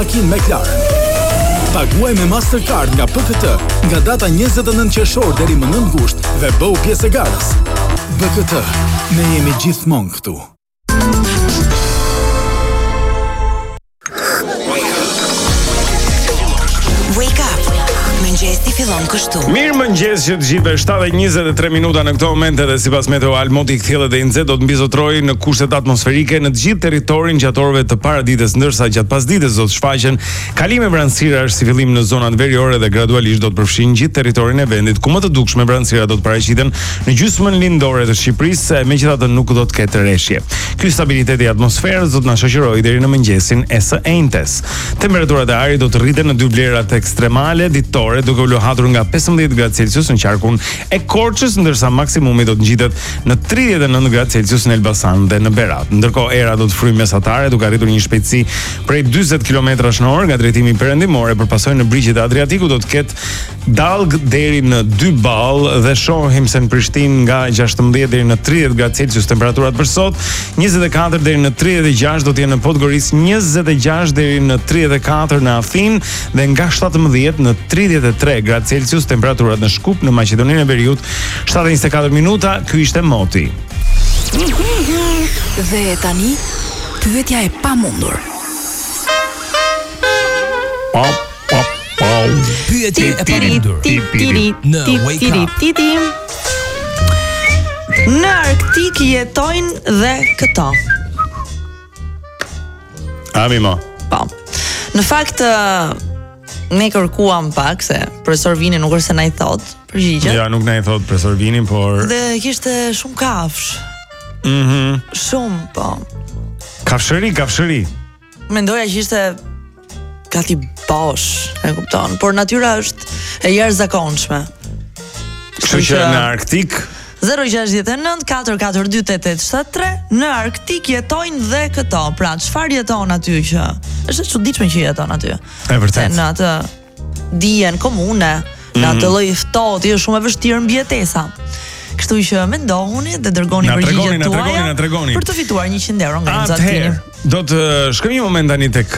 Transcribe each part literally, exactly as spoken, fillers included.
makinë McLaren. Paguaj me Mastercard nga P K T nga data njëzet e nëntë qershor deri më nëntë gusht dhe bëu pjesë e garës. P K T, ne jemi gjithmonë këtu. Wake up. Mëngjesi fillon kështu. Mirë mëngjes që të gjithëve, shtatë e njëzet e tre minuta në këto momente dhe sipas meteo Almoti kthjellët e I N Z do të mbizotrojë në kushtet atmosferike në të gjithë territorin gjatë orëve të paradites, ndërsa gjatë pasdites do të shfaqen kalime vranësirash si fillim në zonat veriore dhe gradualisht do të përfshin gjithë territorin e vendit, ku më të dukshme vranësira do të paraqiten në gjysmën lindore të Shqipërisë, megjithatë nuk do të ketë rreshje. Ky stabiliteti i atmosferës do të na shoqërojë deri në mëngjesin e së enjtes. Temperaturat e ajrit do të rriten në dy vlerat ekstremale ditore, duke u lohatur nga pesëmbëdhjetë gradë Celsius në qarkun e Korçës, ndërsa maksimumi do të ngjitet në tridhjetë e nëntë gradë Celsius në Elbasan dhe në Berat. Ndërkohë era do të fryjë mesatare, duke arritur një shpejtësi prej dyzet kilometrash në orë nga drejtimi perëndimor, e përpasojë në brigjet e Adriatikut do të ketë dalg deri në dy ball dhe shohim se në Prishtinë nga gjashtëmbëdhjetë deri në tridhjetë gradë Celsius temperaturat për sot, njëzet e katër deri në tridhjetë e gjashtë do të jenë në Podgorisë, njëzet e gjashtë deri në tridhjetë e katër në Afin dhe nga shtatëmbëdhjetë në tridhjetë e tre gradë Celsius temperaturat në Shkup në Maqedoninë e Veriut. shtatë e njëzet e katër minuta, ky ishte Moti. Dhe tani, pyetja e pamundur. Pa pa pa. Pyetja e pamundur. Në Wake Up. Në Arktik jetojnë dhe këto. Ami ma. Po. Në fakt ne kërkuam pak se profesor Vini nuk është se na I thot përgjigje. Ja, nuk na I thot profesor Vini, por dhe kishte shumë kafsh. Mhm. Shumë, po. Kafshëri, kafshëri. Mendoja që ishte gati bosh, e kupton, por natyra është e jashtëzakonshme. Kështu që në Arktik zero gjashtëdhjetë e nëntë katër katër dy tetë tetë shtatë tre në Arktik jetojnë dhe këto. Pra, çfarë jeton aty që është e çuditshme që jeton aty. E vërtet. Në atë dijen komune, në atë lloj ftohti është shumë e vështirë mbjetesa. Kështu që mendohuni dhe dërgoni përgjigjet tuaja na tregoni. për të fituar njëqind euro nga Nxatini. Do të shkojmë një moment tani tek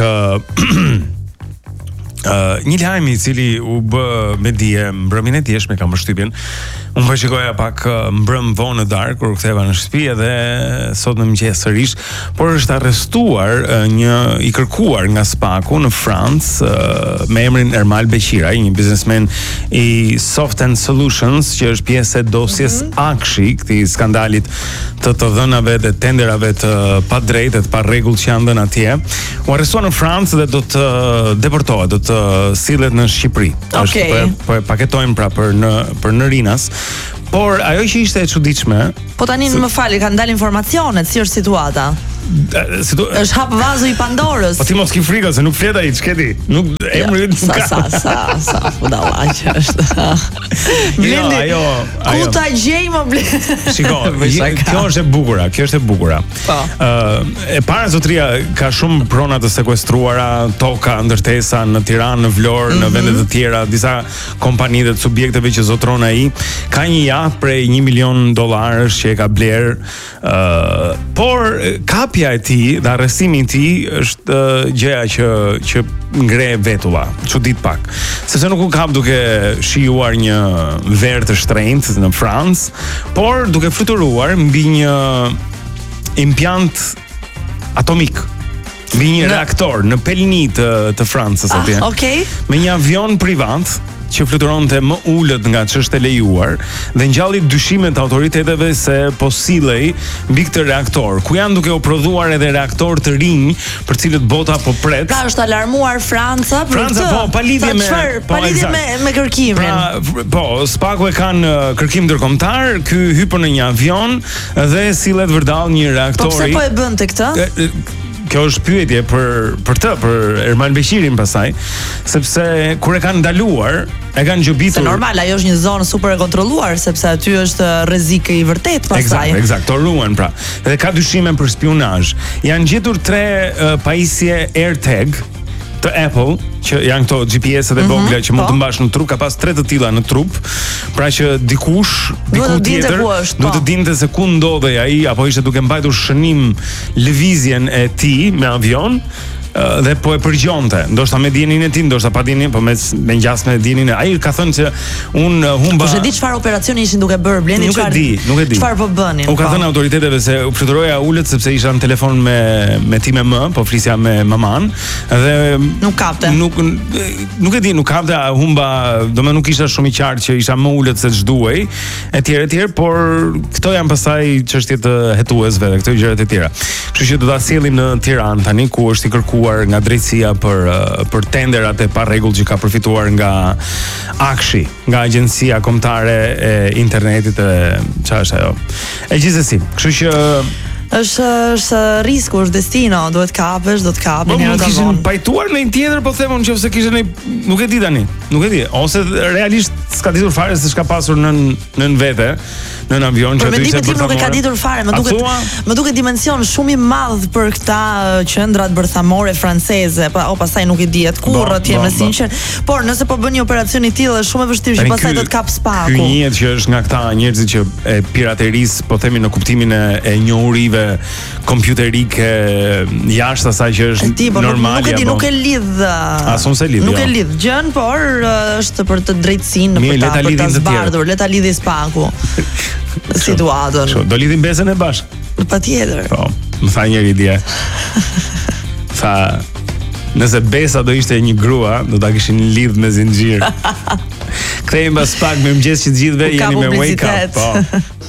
Uh, një lajm I cili u bë me dije mbrëmjen e djeshme, kam përshtypjen. Unë po shikoja pak uh, mbrëm vonë në darkë kur ktheva në shtëpi edhe sot në mëngjes sërish, por është arrestuar uh, një I kërkuar nga Spaku në Francë uh, me emrin Ermal Beqiraj, një biznesmen I Soft and Solutions, që është pjesë e dosjes mm-hmm. Akshi, këtij skandalit të të dhënave dhe tenderave të padrejtë, të parregull që janë dhënë atje. U arrestuar në Francë dhe do të deportohet, do të sillet në Shqipëri. Okay. Po po e paketojmë pra për në për në Rinas. Por ajo që ishte e çuditshme, po tani se... më fal, kanë dalë informacionet, si është situata? Situ... është hap vazu I Pandorës. Po ti mos ki frikë se nuk flet ai, ç'keti. Nuk emri nuk ka. Sa sa sa sa budalla që është. Blendi. Jo, ajo, ajo. Ku ta gjej më Blendi? Shiko, kjo është e bukura, kjo është e bukura. Po. Ë, e para zotria ka shumë prona të sekuestruara, toka, ndërtesa në Tiranë, në Vlorë, mm-hmm. në vende të tjera, disa kompani dhe subjekteve që zotron ai. Ka një jaht prej një milion dollarësh që e ka bler. Ë, por ka e tij dhe arrestimi I tij është uh, gjëja që që ngre vetulla, çudit pak. Sepse nuk u kap duke shijuar një verë të shtrenjtë në Francë, por duke fluturuar mbi një impjant atomik, mbi një në... reaktor në Pelni të, të Francës atje. Ah, okay. Me një avion privat që fluturonte më ulët nga ç'është e lejuar dhe ngjalli dyshimet të autoriteteve se po sillej mbi këtë reaktor, ku janë duke u prodhuar edhe reaktor të rinj për cilët bota po pret. Pra është alarmuar Franca për Franca, këtë. Po, pa lidhje me po, pa lidhje me me kërkimin. Pra, po, Spaku e kanë kërkim ndërkombëtar, ky hypën në një avion dhe sillet vërdall një reaktori. Po pse po e bënte këtë? Kjo është pyetje për për të, për Ermal Beqirin pasaj, sepse kur e kanë ndaluar, e kanë gjobitur. Se normal, ajo është një zonë super e kontrolluar, sepse aty është rrezik I vërtet pasaj. Eksakt, eksakt, to ruan pra. Dhe ka dyshime për spionazh. Janë gjetur tre uh, pajisje AirTag të Apple, që janë këto G P S-et e vogla që mund të mbash në trup, ka pas tre të tilla në trup, pra që dikush, diku tjetër, duhet të dinte se ku ndodhej ai, apo ishte duke mbajtur shënim lëvizjen e tij me avion, dhe po e përgjonte, ndoshta me dijenin e tij, ndoshta pa dijenin, po me me ngjas me dijenin e ai ka thënë se un humba. Po e di çfarë operacioni ishin duke bërë, Blendi, çfarë? Nuk e di, nuk e di. Çfarë po bënin? U ka thënë autoriteteve se u fluturoja ulët sepse isha në telefon me me tim e më, po flisja me maman dhe nuk kapte. Nuk nuk e di, nuk kapte, humba, domethënë nuk isha shumë i qartë që isha më ulët se ç'duhej, etj etj, por këto janë pastaj çështje të hetuesve dhe këto gjërat e tjera. Kështu që do ta sjellim në Tiranë tani ku është i kërkuar nga drejtësia për për tenderat e parregull që ka përfituar nga Akshi, nga agjencia kombëtare e internetit e çfarë është ajo. E gjithsesi, kështu që është është risku, është destino, duhet kapesh, do të kapin herë të vonë. Po pajtuar në një tjetër, po them unë nëse kishte një, nuk e di tani, nuk e di, ose realisht s'ka ditur fare se ç'ka pasur në në vete, në avion që aty ishte për ta. Nuk e ka ditur fare, më duket më duket dimension shumë i madh për këta qendrat bërthamore franceze, pa o pastaj nuk i diet kurrë atje me sinqer, por nëse po bën një operacion i tillë është shumë e vështirë që pastaj do të kap spaku. Ky njihet që është nga këta njerëzit që e piraterisë, po themi në kuptimin e, e njohurive kompjuterike jashtë asaj që është ti, normale. Nuk e di, nuk e lidh. Asun se lidh. Nuk e lidh gjën, por është për të drejtsinë, për ta për ta zbardhur, le ta lidhë spaku. Situatën. Do lidhim besën e bashkë. Patjetër. Po, më tha njëri dje. Tha, nëse besa do ishte një grua, do ta kishin lidh me zinxhir. Kthehemi pas pak, mirëmëngjes që të gjithëve, jeni me Wake Up. Po.